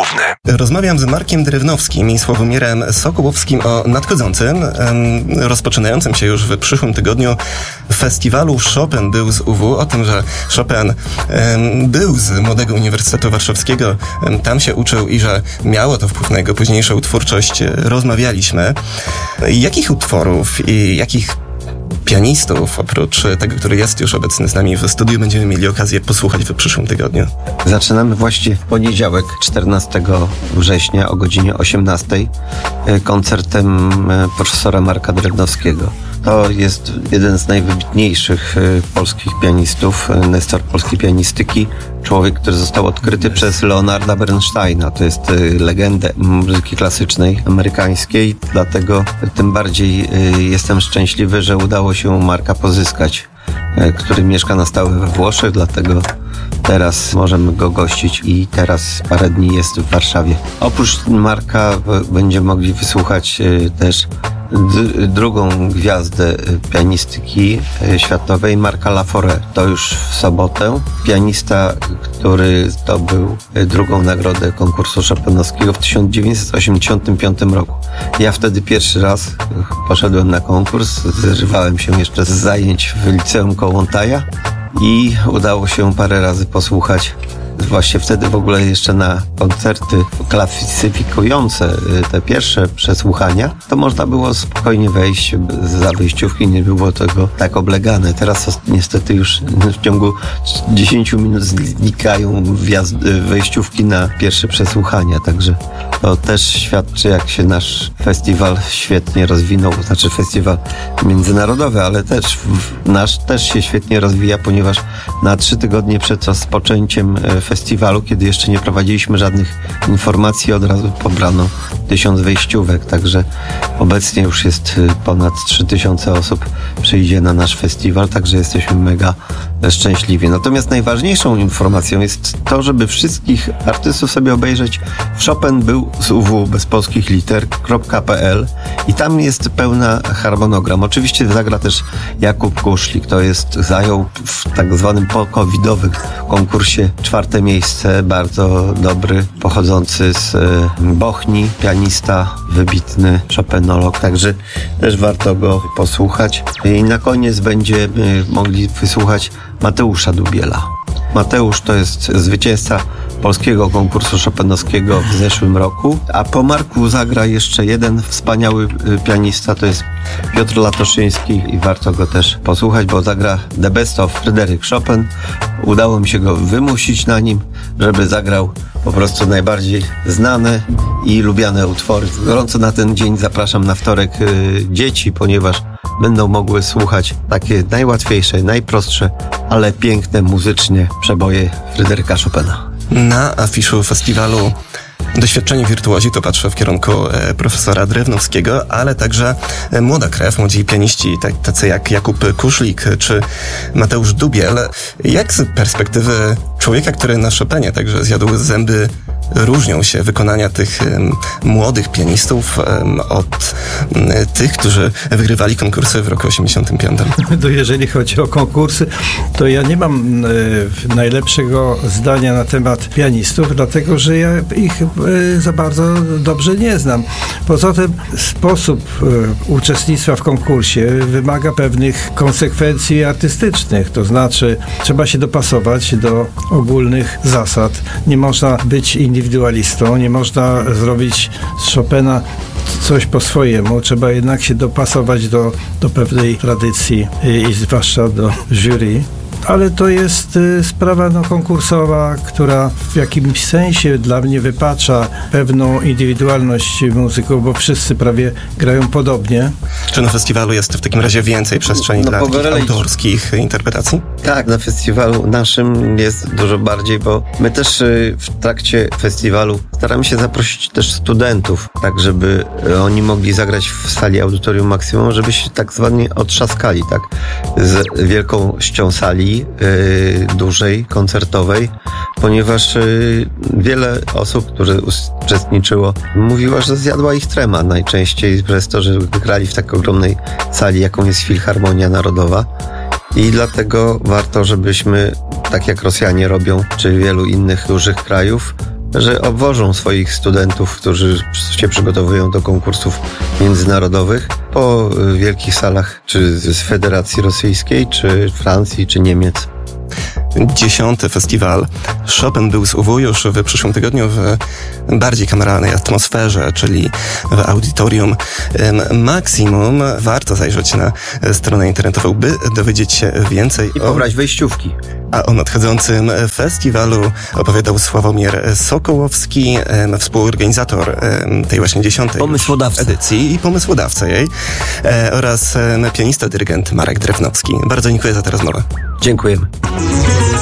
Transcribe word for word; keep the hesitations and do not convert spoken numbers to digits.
główny. Rozmawiam z Markiem Drewnowskim i Sławomirem Sokołowskim o nadchodzącym, rozpoczynającym się już w przyszłym tygodniu festiwalu Chopin był z U W. O tym, że Chopin był z Młodego Uniwersytetu Warszawskiego, tam się uczył i że miało to wpływ na jego późniejszą twórczość, rozmawialiśmy. Jakich utworów i jakich pianistów, oprócz tego, który jest już obecny z nami w studiu, będziemy mieli okazję posłuchać w przyszłym tygodniu? Zaczynamy właściwie w poniedziałek, czternastego września o godzinie osiemnastej koncertem profesora Marka Drewnowskiego. To jest jeden z najwybitniejszych polskich pianistów, nestor polskiej pianistyki. Człowiek, który został odkryty przez Leonarda Bernsteina. To jest legenda muzyki klasycznej amerykańskiej, dlatego tym bardziej jestem szczęśliwy, że udało się Marka pozyskać, który mieszka na stałe we Włoszech, dlatego teraz możemy go gościć i teraz parę dni jest w Warszawie. Oprócz Marka będziemy mogli wysłuchać też D- drugą gwiazdę pianistyki światowej, Marca Laforêt. To już w sobotę. Pianista, który zdobył drugą nagrodę konkursu chopinowskiego w tysiąc dziewięćset osiemdziesiątym piątym roku. Ja wtedy pierwszy raz poszedłem na konkurs, zrywałem się jeszcze z zajęć w liceum Kołłątaja i udało się parę razy posłuchać. Właśnie wtedy w ogóle jeszcze na koncerty klasyfikujące te pierwsze przesłuchania, to można było spokojnie wejść za wejściówki, nie było tego tak oblegane. Teraz niestety już w ciągu dziesięciu minut znikają wjazd, wejściówki na pierwsze przesłuchania, także to też świadczy, jak się nasz festiwal świetnie rozwinął, znaczy festiwal międzynarodowy, ale też nasz też się świetnie rozwija, ponieważ na trzy tygodnie przed rozpoczęciem festiwalu, kiedy jeszcze nie prowadziliśmy żadnych informacji, od razu pobrano tysiąc wejściówek, także obecnie już jest ponad trzy tysiące osób przyjdzie na nasz festiwal, także jesteśmy mega szczęśliwi. Natomiast najważniejszą informacją jest to, żeby wszystkich artystów sobie obejrzeć. Chopin był z U W bez polskich liter kropka p l i tam jest pełna harmonogram. Oczywiście zagra też Jakub Kuszlik, to jest, zajął w tak zwanym po-covidowym konkursie czwarte miejsce, bardzo dobry, pochodzący z Bochni, pianista, wybitny chopinolog, także też warto go posłuchać. I na koniec będziemy mogli wysłuchać Mateusza Dubiela. Mateusz to jest zwycięzca polskiego konkursu chopinowskiego w zeszłym roku, a po Marku zagra jeszcze jeden wspaniały pianista, to jest Piotr Latoszyński i warto go też posłuchać, bo zagra The Best of Fryderyk Chopin. Udało mi się go wymusić na nim, żeby zagrał po prostu najbardziej znane i lubiane utwory. Gorąco na ten dzień zapraszam na wtorek y, dzieci, ponieważ będą mogły słuchać takie najłatwiejsze, najprostsze, ale piękne muzycznie przeboje Fryderyka Chopina. Na afiszu festiwalu Doświadczeni wirtuozi, to patrzę w kierunku e, profesora Drewnowskiego, ale także e, młoda krew, młodzi pianiści, tak, tacy jak Jakub Kuszlik czy Mateusz Dubiel. Jak z perspektywy człowieka, który na Chopinie także zjadł zęby, różnią się wykonania tych um, młodych pianistów um, od um, tych, którzy wygrywali konkursy w roku osiemdziesiątym piątym? To jeżeli chodzi o konkursy, to ja nie mam e, najlepszego zdania na temat pianistów, dlatego że ja ich e, za bardzo dobrze nie znam. Poza tym sposób e, uczestnictwa w konkursie wymaga pewnych konsekwencji artystycznych, to znaczy trzeba się dopasować do ogólnych zasad. Nie można być indywidualistą, nie można zrobić z Chopina coś po swojemu. Trzeba jednak się dopasować do, do pewnej tradycji i, i zwłaszcza do jury. Ale to jest y, sprawa no, konkursowa, która w jakimś sensie dla mnie wypacza pewną indywidualność muzyków, bo wszyscy prawie grają podobnie. Czy na festiwalu jest w takim razie więcej przestrzeni no, dla takich autorskich interpretacji? Tak, na festiwalu naszym jest dużo bardziej, bo my też y, w trakcie festiwalu staramy się zaprosić też studentów, tak żeby oni mogli zagrać w sali Audytorium Maksimum, żeby się tak zwanie otrzaskali, tak, z wielkością sali Yy, dużej, koncertowej, ponieważ yy, wiele osób, które uczestniczyło, mówiła, że zjadła ich trema najczęściej przez to, że grali w tak ogromnej sali, jaką jest Filharmonia Narodowa. I dlatego warto, żebyśmy, tak jak Rosjanie robią, czy wielu innych dużych krajów, że obwożą swoich studentów, którzy się przygotowują do konkursów międzynarodowych po wielkich salach, czy z Federacji Rosyjskiej, czy Francji, czy Niemiec. Dziesiąty festiwal Chopin był z U W już w przyszłym tygodniu w bardziej kameralnej atmosferze, czyli w audytorium Maksimum. Warto zajrzeć na stronę internetową, by dowiedzieć się więcej. I pobrać wejściówki. A o nadchodzącym festiwalu opowiadał Sławomir Sokołowski, współorganizator tej właśnie dziesiątej pomysłodawca. edycji i pomysłodawca jej, oraz pianista, dyrygent Marek Drewnowski. Bardzo dziękuję za tę rozmowę. Dziękujemy.